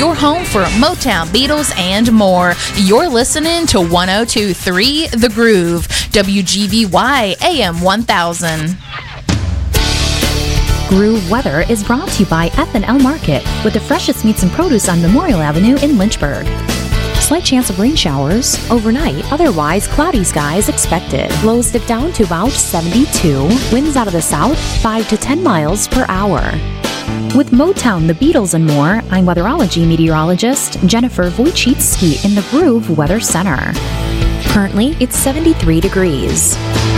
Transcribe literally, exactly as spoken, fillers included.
your home for Motown, Beatles, and more. You're listening to one oh two point three The Groove, W G V Y A M one thousand. Groove Weather is brought to you by F and L Market, with the freshest meats and produce on Memorial Avenue in Lynchburg. Slight chance of rain showers overnight, otherwise cloudy skies expected. Lows dip down to about seventy-two. Winds out of the south, five to ten miles per hour. With Motown, the Beatles, and more, I'm weatherology meteorologist Jennifer Wojcicki in the Groove Weather Center. Currently, it's seventy-three degrees.